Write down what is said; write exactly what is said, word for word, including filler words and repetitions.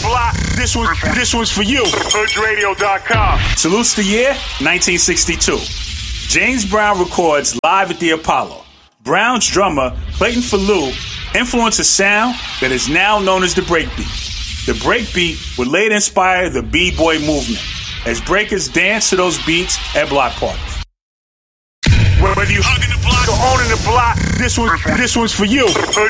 block, this one, this one's for you. Hood Radio dot com. Salutes the year, nineteen sixty-two. James Brown records live at the Apollo. Brown's drummer, Clayton Falou, influenced a sound that is now known as the breakbeat. The breakbeat would later inspire the B-boy movement, as breakers dance to those beats at block parties. Whether you hugging the block or owning the block, this one, this one's for you. Hood